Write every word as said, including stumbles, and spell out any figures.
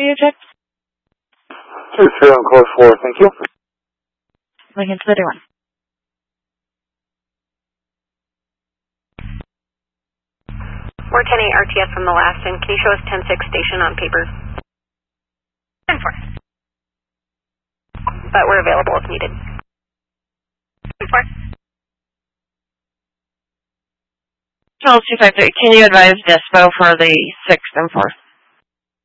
you, Jack? two three on course four, thank you. Lincoln to the one. We're ten eight R T S from the last, and can you show us ten six station on paper? ten four. But we're available if needed. ten four. Charles two five three, can you advise Dispo for the sixth and fourth?